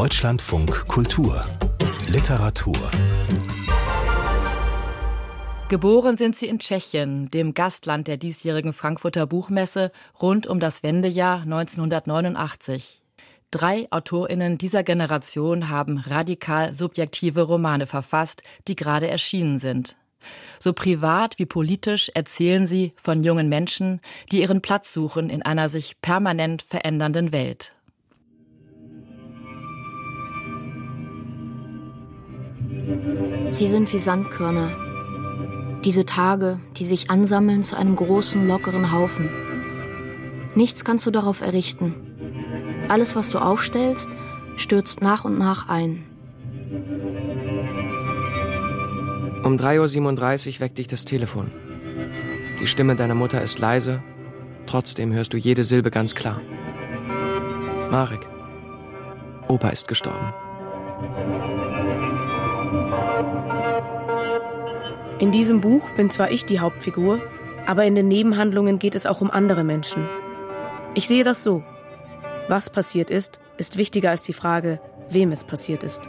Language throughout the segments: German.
Deutschlandfunk Kultur Literatur. Geboren sind sie in Tschechien, dem Gastland der diesjährigen Frankfurter Buchmesse rund um das Wendejahr 1989. 3 AutorInnen dieser Generation haben radikal subjektive Romane verfasst, die gerade erschienen sind. So privat wie politisch erzählen sie von jungen Menschen, die ihren Platz suchen in einer sich permanent verändernden Welt. Sie sind wie Sandkörner. Diese Tage, die sich ansammeln zu einem großen, lockeren Haufen. Nichts kannst du darauf errichten. Alles, was du aufstellst, stürzt nach und nach ein. Um 3:37 Uhr weckt dich das Telefon. Die Stimme deiner Mutter ist leise, trotzdem hörst du jede Silbe ganz klar. Marek, Opa ist gestorben. In diesem Buch bin zwar ich die Hauptfigur, aber in den Nebenhandlungen geht es auch um andere Menschen. Ich sehe das so. Was passiert ist wichtiger als die Frage, wem es passiert ist.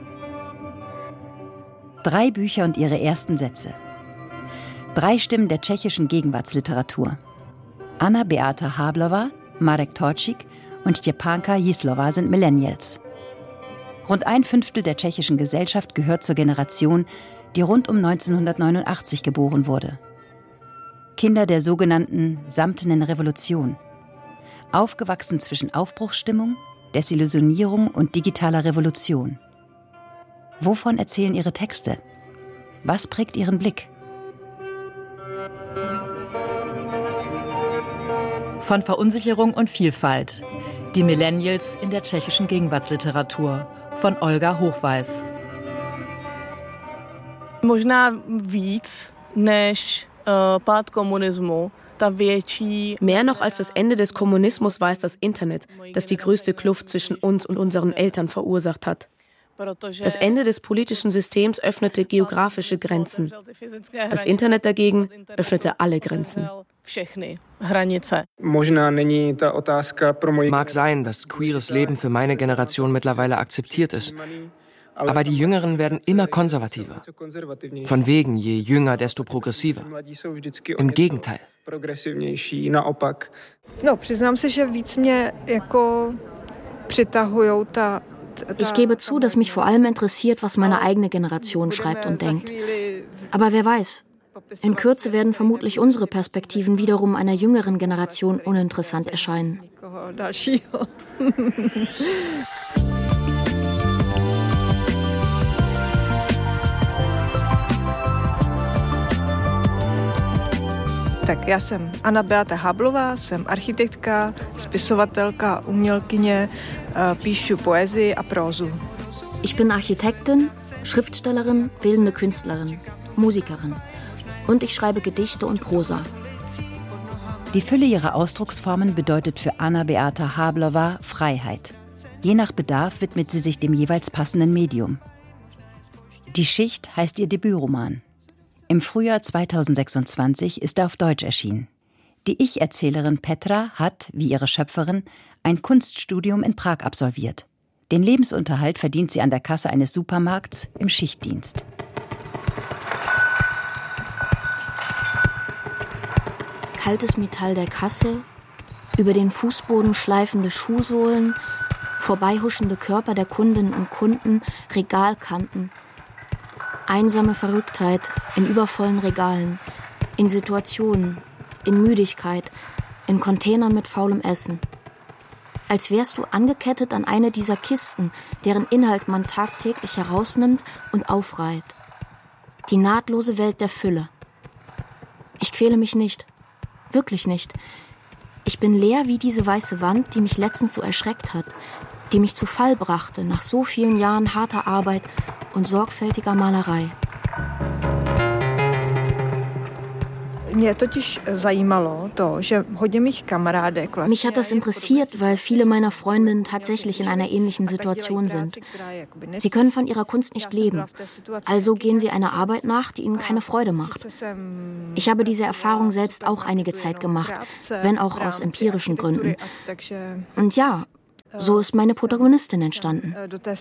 3 Bücher und ihre ersten Sätze. 3 Stimmen der tschechischen Gegenwartsliteratur. Anna Beata Háblová, Marek Torčík und Štěpánka Jízlová sind Millennials. Rund 1/5 der tschechischen Gesellschaft gehört zur Generation, die rund um 1989 geboren wurde. Kinder der sogenannten Samtenen Revolution. Aufgewachsen zwischen Aufbruchsstimmung, Desillusionierung und digitaler Revolution. Wovon erzählen ihre Texte? Was prägt ihren Blick? Von Verunsicherung und Vielfalt. Die Millennials in der tschechischen Gegenwartsliteratur von Olga Hochweis. Možná víc než pád komunismu. Mehr noch als das Ende des Kommunismus war es das Internet, das die größte Kluft zwischen uns und unseren Eltern verursacht hat. Das Ende des politischen Systems öffnete geografische Grenzen. Das Internet dagegen öffnete alle Grenzen. Mag sein, dass queeres Leben für meine Generation mittlerweile akzeptiert ist. Aber die Jüngeren werden immer konservativer. Von wegen, je jünger, desto progressiver. Im Gegenteil. Ich gebe zu, dass mich vor allem interessiert, was meine eigene Generation schreibt und denkt. Aber wer weiß, in Kürze werden vermutlich unsere Perspektiven wiederum einer jüngeren Generation uninteressant erscheinen. Tak já jsem Anna Beata Háblová, jsem architektka, spisovatelka, umělkyně, píšu poezii a prózu. Ich bin Architektin, Schriftstellerin, bildende Künstlerin, Musikerin und ich schreibe Gedichte und Prosa. Die Fülle ihrer Ausdrucksformen bedeutet für Anna Beata Háblová Freiheit. Je nach Bedarf widmet sie sich dem jeweils passenden Medium. Die Schicht heißt ihr Debütroman. Im Frühjahr 2026 ist er auf Deutsch erschienen. Die Ich-Erzählerin Petra hat, wie ihre Schöpferin, ein Kunststudium in Prag absolviert. Den Lebensunterhalt verdient sie an der Kasse eines Supermarkts im Schichtdienst. Kaltes Metall der Kasse, über den Fußboden schleifende Schuhsohlen, vorbeihuschende Körper der Kundinnen und Kunden, Regalkanten. Einsame Verrücktheit in übervollen Regalen, in Situationen, in Müdigkeit, in Containern mit faulem Essen. Als wärst du angekettet an eine dieser Kisten, deren Inhalt man tagtäglich herausnimmt und aufreiht. Die nahtlose Welt der Fülle. Ich quäle mich nicht. Wirklich nicht. Ich bin leer wie diese weiße Wand, die mich letztens so erschreckt hat, die mich zu Fall brachte nach so vielen Jahren harter Arbeit und sorgfältiger Malerei. Mich hat das interessiert, weil viele meiner Freundinnen tatsächlich in einer ähnlichen Situation sind. Sie können von ihrer Kunst nicht leben. Also gehen sie einer Arbeit nach, die ihnen keine Freude macht. Ich habe diese Erfahrung selbst auch einige Zeit gemacht, wenn auch aus empirischen Gründen. Und ja, So ist meine Protagonistin entstanden.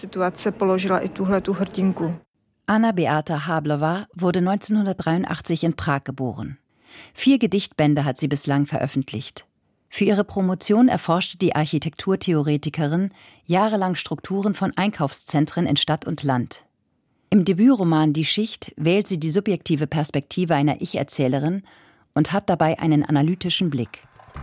Anna Beata Hablowa wurde 1983 in Prag geboren. 4 Gedichtbände hat sie bislang veröffentlicht. Für ihre Promotion erforschte die Architekturtheoretikerin jahrelang Strukturen von Einkaufszentren in Stadt und Land. Im Debütroman Die Schicht wählt sie die subjektive Perspektive einer Ich-Erzählerin und hat dabei einen analytischen Blick.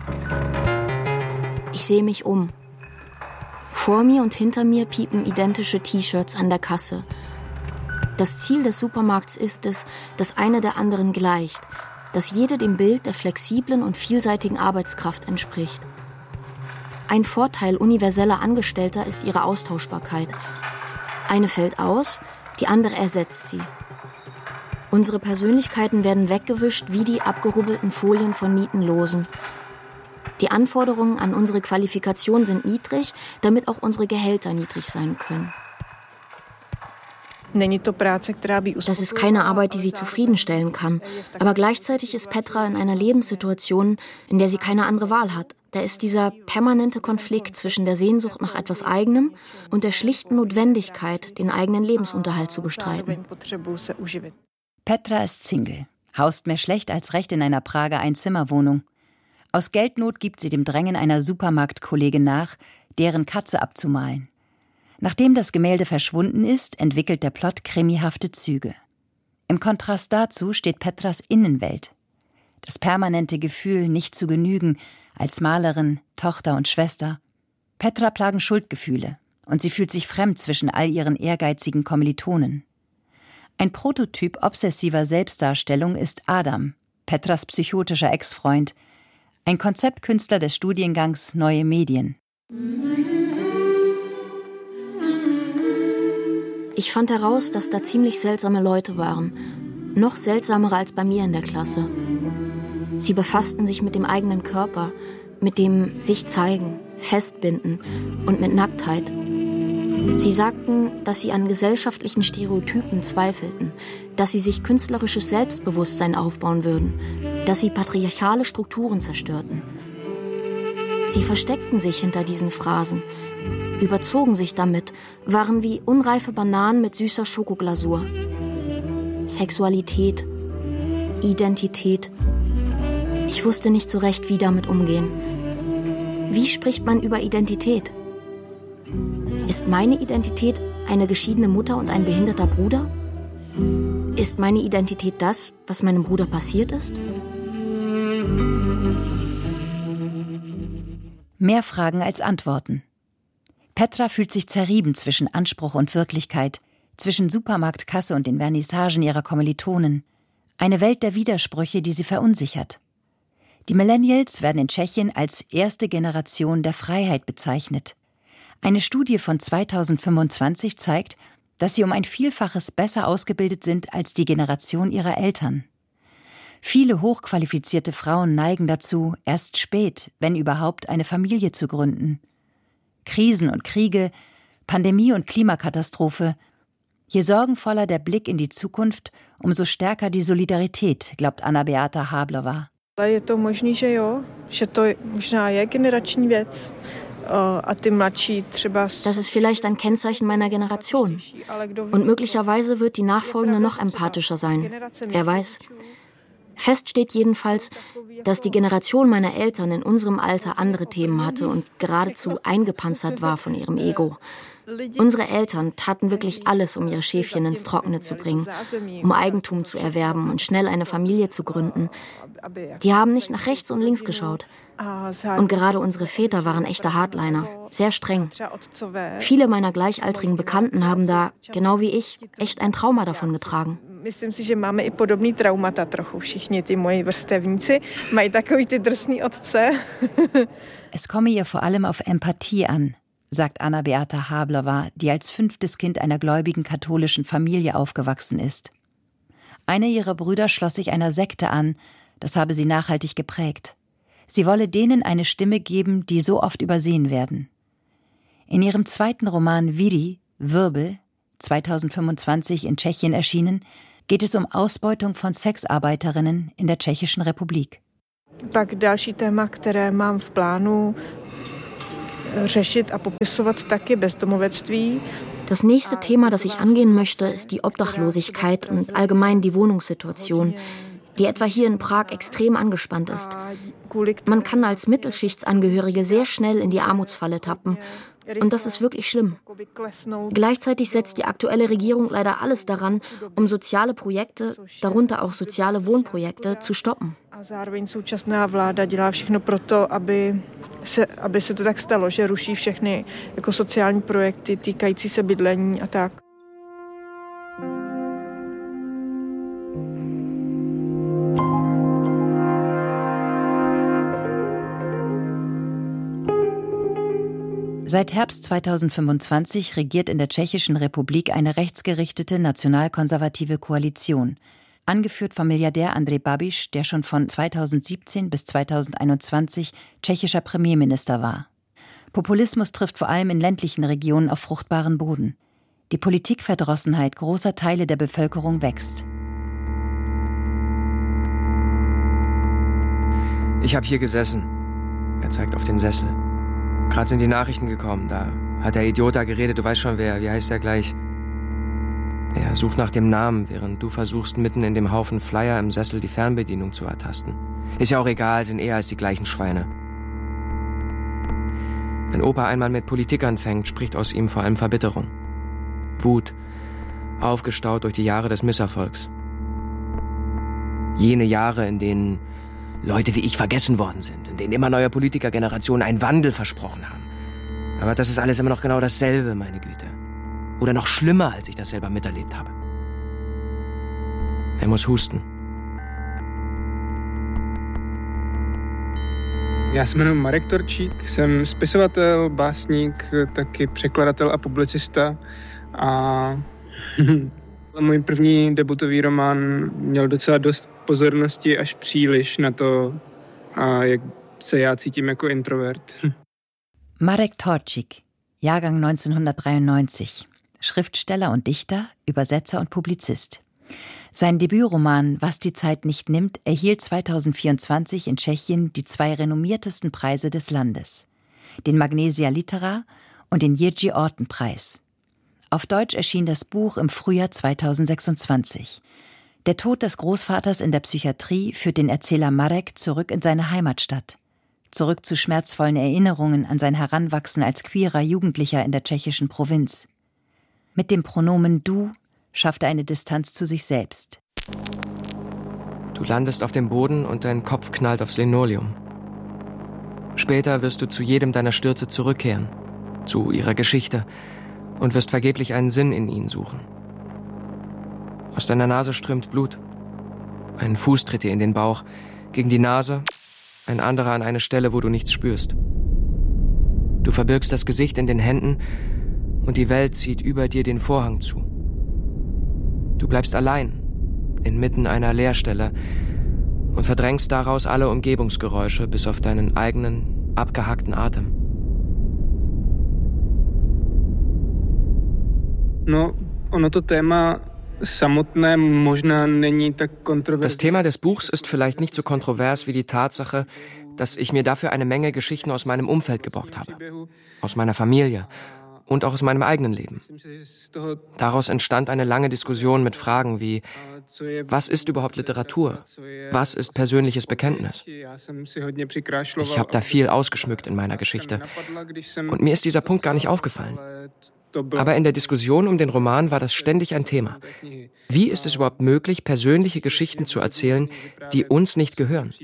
Ich sehe mich um. Vor mir und hinter mir piepen identische T-Shirts an der Kasse. Das Ziel des Supermarkts ist es, dass eine der anderen gleicht, dass jede dem Bild der flexiblen und vielseitigen Arbeitskraft entspricht. Ein Vorteil universeller Angestellter ist ihre Austauschbarkeit. Eine fällt aus, die andere ersetzt sie. Unsere Persönlichkeiten werden weggewischt wie die abgerubbelten Folien von Mietenlosen. Die Anforderungen an unsere Qualifikation sind niedrig, damit auch unsere Gehälter niedrig sein können. Das ist keine Arbeit, die sie zufriedenstellen kann. Aber gleichzeitig ist Petra in einer Lebenssituation, in der sie keine andere Wahl hat. Da ist dieser permanente Konflikt zwischen der Sehnsucht nach etwas Eigenem und der schlichten Notwendigkeit, den eigenen Lebensunterhalt zu bestreiten. Petra ist Single, haust mehr schlecht als recht in einer Prager Einzimmerwohnung. Aus Geldnot gibt sie dem Drängen einer Supermarktkollegin nach, deren Katze abzumalen. Nachdem das Gemälde verschwunden ist, entwickelt der Plot krimihafte Züge. Im Kontrast dazu steht Petras Innenwelt. Das permanente Gefühl, nicht zu genügen, als Malerin, Tochter und Schwester. Petra plagen Schuldgefühle und sie fühlt sich fremd zwischen all ihren ehrgeizigen Kommilitonen. Ein Prototyp obsessiver Selbstdarstellung ist Adam, Petras psychotischer Ex-Freund, ein Konzeptkünstler des Studiengangs Neue Medien. Ich fand heraus, dass da ziemlich seltsame Leute waren. Noch seltsamere als bei mir in der Klasse. Sie befassten sich mit dem eigenen Körper, mit dem sich zeigen, festbinden und mit Nacktheit. Sie sagten, dass sie an gesellschaftlichen Stereotypen zweifelten, dass sie sich künstlerisches Selbstbewusstsein aufbauen würden, dass sie patriarchale Strukturen zerstörten. Sie versteckten sich hinter diesen Phrasen, überzogen sich damit, waren wie unreife Bananen mit süßer Schokoglasur. Sexualität, Identität. Ich wusste nicht so recht, wie damit umgehen. Wie spricht man über Identität? Ist meine Identität eine geschiedene Mutter und ein behinderter Bruder? Ist meine Identität das, was meinem Bruder passiert ist? Mehr Fragen als Antworten. Petra fühlt sich zerrieben zwischen Anspruch und Wirklichkeit, zwischen Supermarktkasse und den Vernissagen ihrer Kommilitonen. Eine Welt der Widersprüche, die sie verunsichert. Die Millennials werden in Tschechien als erste Generation der Freiheit bezeichnet. Eine Studie von 2025 zeigt, dass sie um ein Vielfaches besser ausgebildet sind als die Generation ihrer Eltern. Viele hochqualifizierte Frauen neigen dazu, erst spät, wenn überhaupt, eine Familie zu gründen. Krisen und Kriege, Pandemie und Klimakatastrophe. Je sorgenvoller der Blick in die Zukunft, umso stärker die Solidarität, glaubt Anna Beata Hablowa. Das ist vielleicht ein Kennzeichen meiner Generation. Und möglicherweise wird die nachfolgende noch empathischer sein. Wer weiß. Fest steht jedenfalls, dass die Generation meiner Eltern in unserem Alter andere Themen hatte und geradezu eingepanzert war von ihrem Ego. Unsere Eltern taten wirklich alles, um ihre Schäfchen ins Trockene zu bringen, um Eigentum zu erwerben und schnell eine Familie zu gründen. Die haben nicht nach rechts und links geschaut. Und gerade unsere Väter waren echte Hardliner, sehr streng. Viele meiner gleichaltrigen Bekannten haben da, genau wie ich, echt ein Trauma davon getragen. Myslím si, že máme i podobný traumata trochu. Všichni ty moji vrstevníci mají takový ty drsný otce. Es komme ihr vor allem auf Empathie an, sagt Anna Beata Hablowa, die als 5. Kind einer gläubigen katholischen Familie aufgewachsen ist. Einer ihrer Brüder schloss sich einer Sekte an, das habe sie nachhaltig geprägt. Sie wolle denen eine Stimme geben, die so oft übersehen werden. In ihrem 2. Roman Viri, Wirbel, 2025 in Tschechien erschienen, geht es um Ausbeutung von Sexarbeiterinnen in der Tschechischen Republik. Pak další téma, které mám v plánu, řešit a popisovat taky bezdomovectví. Das nächste Thema, das ich angehen möchte, ist die Obdachlosigkeit und allgemein die Wohnungssituation, die etwa hier in Prag extrem angespannt ist. Man kann als Mittelschichtsangehörige sehr schnell in die Armutsfalle tappen. Und das ist wirklich schlimm. Gleichzeitig setzt die aktuelle Regierung leider alles daran, um soziale Projekte, darunter auch soziale Wohnprojekte, zu stoppen. Zároveň současná vláda dělá všechno proto, aby se to tak stalo, že ruší všechny jako sociální projekty týkající se bydlení a tak. Seit Herbst 2025 regiert in der Tschechischen Republik eine rechtsgerichtete nationalkonservative Koalition, angeführt vom Milliardär Andrej Babiš, der schon von 2017 bis 2021 tschechischer Premierminister war. Populismus trifft vor allem in ländlichen Regionen auf fruchtbaren Boden. Die Politikverdrossenheit großer Teile der Bevölkerung wächst. Ich habe hier gesessen. Er zeigt auf den Sessel. Gerade sind die Nachrichten gekommen. Da hat der Idiot da geredet. Du weißt schon wer. Wie heißt er gleich? Er sucht nach dem Namen, während du versuchst, mitten in dem Haufen Flyer im Sessel die Fernbedienung zu ertasten. Ist ja auch egal, sind eher als die gleichen Schweine. Wenn Opa einmal mit Politik anfängt, spricht aus ihm vor allem Verbitterung. Wut, aufgestaut durch die Jahre des Misserfolgs. Jene Jahre, in denen Leute wie ich vergessen worden sind, in denen immer neue Politikergenerationen einen Wandel versprochen haben. Aber das ist alles immer noch genau dasselbe, meine Güte. Oder noch schlimmer, als ich das selber miterlebt habe. Er muss husten. Já se jmenuji Marek Torčík, jsem spisovatel, básník, taky překladatel a publicista. A můj první debutový román měl docela dost pozornosti, až příliš na to, jak se já cítím jako introvert. Marek Torčík, Jahrgang 1993, Schriftsteller und Dichter, Übersetzer und Publizist. Sein Debütroman »Was die Zeit nicht nimmt« erhielt 2024 in Tschechien die 2 renommiertesten Preise des Landes, den Magnesia Litera und den Jiří Orton-Preis. Auf Deutsch erschien das Buch im Frühjahr 2026. Der Tod des Großvaters in der Psychiatrie führt den Erzähler Marek zurück in seine Heimatstadt, zurück zu schmerzvollen Erinnerungen an sein Heranwachsen als queerer Jugendlicher in der tschechischen Provinz. Mit dem Pronomen du schafft er eine Distanz zu sich selbst. Du landest auf dem Boden und dein Kopf knallt aufs Linoleum. Später wirst du zu jedem deiner Stürze zurückkehren, zu ihrer Geschichte, und wirst vergeblich einen Sinn in ihnen suchen. Aus deiner Nase strömt Blut. Ein Fuß tritt dir in den Bauch, gegen die Nase, ein anderer an eine Stelle, wo du nichts spürst. Du verbirgst das Gesicht in den Händen und die Welt zieht über dir den Vorhang zu. Du bleibst allein, inmitten einer Leerstelle, und verdrängst daraus alle Umgebungsgeräusche bis auf deinen eigenen, abgehackten Atem. Das Thema des Buchs ist vielleicht nicht so kontrovers wie die Tatsache, dass ich mir dafür eine Menge Geschichten aus meinem Umfeld geborgt habe. Aus meiner Familie und auch aus meinem eigenen Leben. Daraus entstand eine lange Diskussion mit Fragen wie: Was ist überhaupt Literatur? Was ist persönliches Bekenntnis? Ich habe da viel ausgeschmückt in meiner Geschichte. Und mir ist dieser Punkt gar nicht aufgefallen. Aber in der Diskussion um den Roman war das ständig ein Thema. Wie ist es überhaupt möglich, persönliche Geschichten zu erzählen, die uns nicht gehören?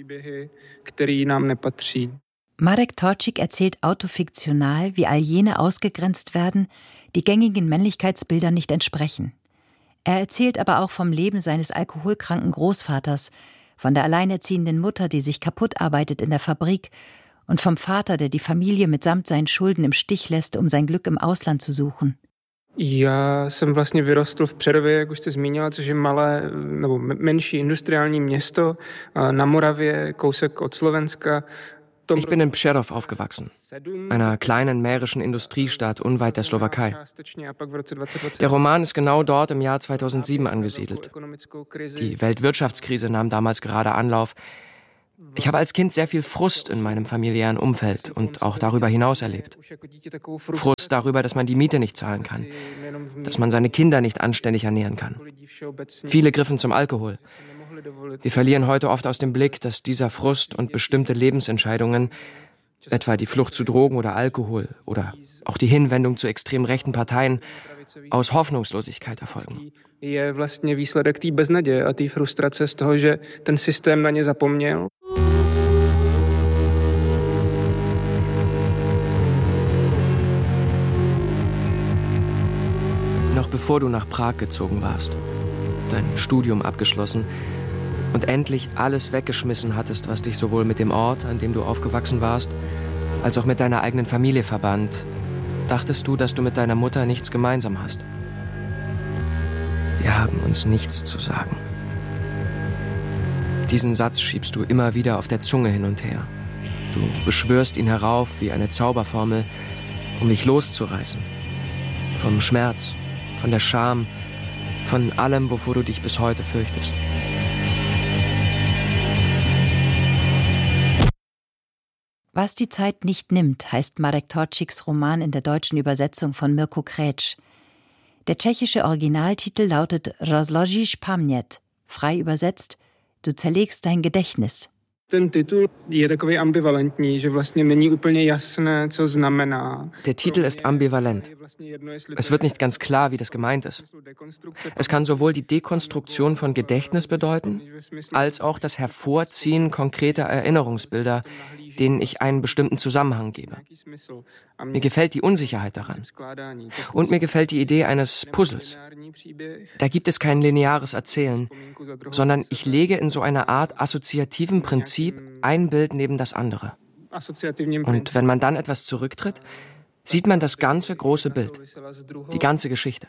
Marek Torčík erzählt autofiktional, wie all jene ausgegrenzt werden, die gängigen Männlichkeitsbildern nicht entsprechen. Er erzählt aber auch vom Leben seines alkoholkranken Großvaters, von der alleinerziehenden Mutter, die sich kaputt arbeitet in der Fabrik, und vom Vater, der die Familie mitsamt seinen Schulden im Stich lässt, um sein Glück im Ausland zu suchen. Já jsem vlastně vyrostl v Přerově, jak už jste zmínila, což je malé nebo menší industriální město na Moravě, kousek od Slovenska. Ich bin in Přerov aufgewachsen, einer kleinen mährischen Industriestadt unweit der Slowakei. Der Roman ist genau dort im Jahr 2007 angesiedelt. Die Weltwirtschaftskrise nahm damals gerade Anlauf. Ich habe als Kind sehr viel Frust in meinem familiären Umfeld und auch darüber hinaus erlebt. Frust darüber, dass man die Miete nicht zahlen kann, dass man seine Kinder nicht anständig ernähren kann. Viele griffen zum Alkohol. Wir verlieren heute oft aus dem Blick, dass dieser Frust und bestimmte Lebensentscheidungen, etwa die Flucht zu Drogen oder Alkohol oder auch die Hinwendung zu extrem rechten Parteien, aus Hoffnungslosigkeit erfolgen. Je vlastně výsledek té beznaděje a té frustrace z toho, že ten systém na ně zapomněl. Noch bevor du nach Prag gezogen warst, dein Studium abgeschlossen und endlich alles weggeschmissen hattest, was dich sowohl mit dem Ort, an dem du aufgewachsen warst, als auch mit deiner eigenen Familie verband, dachtest du, dass du mit deiner Mutter nichts gemeinsam hast. Wir haben uns nichts zu sagen. Diesen Satz schiebst du immer wieder auf der Zunge hin und her. Du beschwörst ihn herauf wie eine Zauberformel, um dich loszureißen. Vom Schmerz, von der Scham, von allem, wovor du dich bis heute fürchtest. Was die Zeit nicht nimmt, heißt Marek Torčiks Roman in der deutschen Übersetzung von Mirko Kretsch. Der tschechische Originaltitel lautet Rozložíš paměť, frei übersetzt, du zerlegst dein Gedächtnis. Ten titul je takový ambivalentní, že vlastně není úplně jasné, co znamená. Der Titel ist ambivalent. Es wird nicht ganz klar, wie das gemeint ist. Es kann sowohl die Dekonstruktion von Gedächtnis bedeuten, als auch das Hervorziehen konkreter Erinnerungsbilder, denen ich einen bestimmten Zusammenhang gebe. Mir gefällt die Unsicherheit daran. Und mir gefällt die Idee eines Puzzles. Da gibt es kein lineares Erzählen, sondern ich lege in so einer Art assoziativen Prinzip ein Bild neben das andere. Und wenn man dann etwas zurücktritt, sieht man das ganze große Bild, die ganze Geschichte.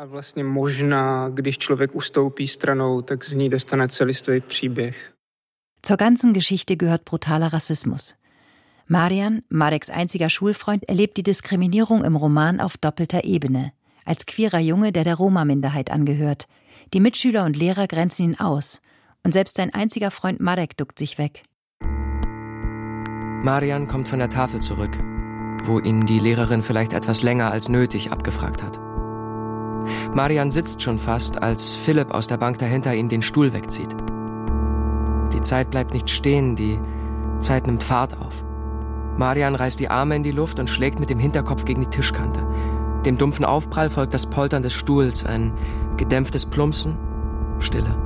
Zur ganzen Geschichte gehört brutaler Rassismus. Marian, Mareks einziger Schulfreund, erlebt die Diskriminierung im Roman auf doppelter Ebene. Als queerer Junge, der Roma-Minderheit angehört. Die Mitschüler und Lehrer grenzen ihn aus. Und selbst sein einziger Freund Marek duckt sich weg. Marian kommt von der Tafel zurück, wo ihn die Lehrerin vielleicht etwas länger als nötig abgefragt hat. Marian sitzt schon fast, als Philipp aus der Bank dahinter ihn den Stuhl wegzieht. Die Zeit bleibt nicht stehen, die Zeit nimmt Fahrt auf. Marian reißt die Arme in die Luft und schlägt mit dem Hinterkopf gegen die Tischkante. Dem dumpfen Aufprall folgt das Poltern des Stuhls, ein gedämpftes Plumpsen, Stille.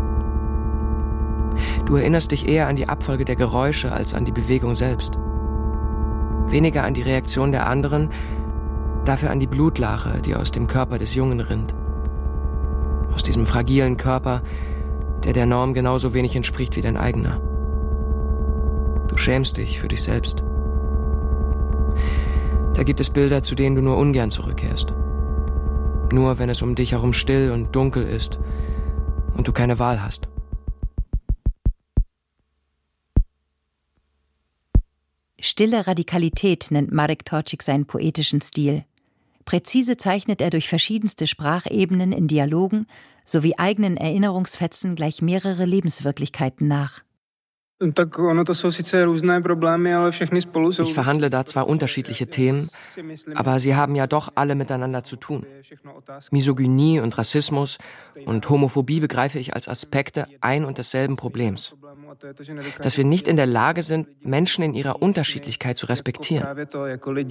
Du erinnerst dich eher an die Abfolge der Geräusche als an die Bewegung selbst. Weniger an die Reaktion der anderen, dafür an die Blutlache, die aus dem Körper des Jungen rinnt. Aus diesem fragilen Körper, der Norm genauso wenig entspricht wie dein eigener. Du schämst dich für dich selbst. Da gibt es Bilder, zu denen du nur ungern zurückkehrst. Nur wenn es um dich herum still und dunkel ist und du keine Wahl hast. Stille Radikalität nennt Marek Torčík seinen poetischen Stil. Präzise zeichnet er durch verschiedenste Sprachebenen in Dialogen sowie eigenen Erinnerungsfetzen gleich mehrere Lebenswirklichkeiten nach. Ich verhandle da zwar unterschiedliche Themen, aber sie haben ja doch alle miteinander zu tun. Misogynie und Rassismus und Homophobie begreife ich als Aspekte ein und desselben Problems. Dass wir nicht in der Lage sind, Menschen in ihrer Unterschiedlichkeit zu respektieren.